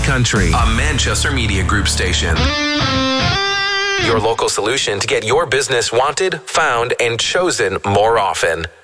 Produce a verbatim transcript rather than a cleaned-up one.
Country, a Manchester Media Group station. Your local solution to get your business wanted, found, and chosen more often.